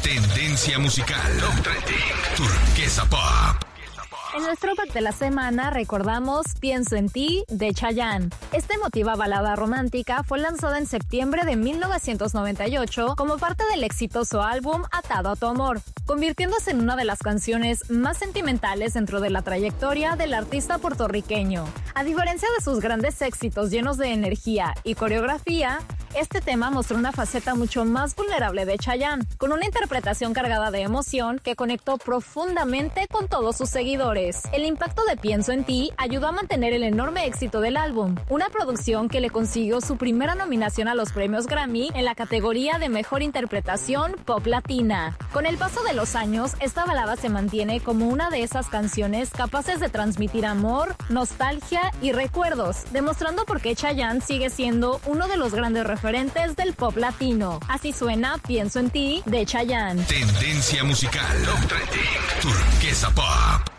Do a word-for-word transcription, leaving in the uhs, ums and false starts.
Tendencia musical. Top Trending. Turquesa Pop. En nuestro pack de la semana recordamos Pienso en ti de Chayanne. Esta emotiva balada romántica fue lanzada en septiembre de mil novecientos noventa y ocho como parte del exitoso álbum Atado a tu amor, convirtiéndose en una de las canciones más sentimentales dentro de la trayectoria del artista puertorriqueño. A diferencia de sus grandes éxitos llenos de energía y coreografía, este tema mostró una faceta mucho más vulnerable de Chayanne, con una interpretación cargada de emoción que conectó profundamente con todos sus seguidores. El impacto de Pienso en ti ayudó a mantener el enorme éxito del álbum, una producción que le consiguió su primera nominación a los premios Grammy en la categoría de Mejor Interpretación Pop Latina. Con el paso de los años, esta balada se mantiene como una de esas canciones capaces de transmitir amor, nostalgia y recuerdos, demostrando por qué Chayanne sigue siendo uno de los grandes referentes del pop latino. Así suena Pienso en ti de Chayanne. Tendencia musical. Top Trending. Turquesa Pop.